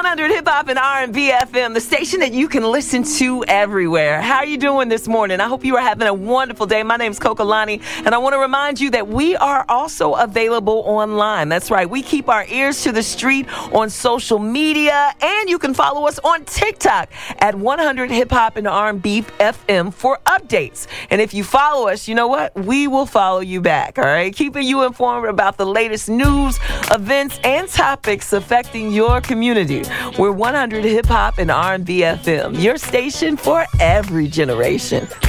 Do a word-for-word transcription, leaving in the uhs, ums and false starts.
one hundred Hip Hop and R and B F M, the station that you can listen to everywhere. How are you doing this morning? I hope you are having a wonderful day. My name is Kokolani, and I want to remind you that we are also available online. That's right. We keep our ears to the street on social media, and you can follow us on TikTok at one hundred Hip Hop and R and B F M for updates. And if you follow us, you know what? We will follow you back, all right? Keeping you informed about the latest news, events, and topics affecting your community. We're one hundred Hip Hop and R and B F M, your station for every generation.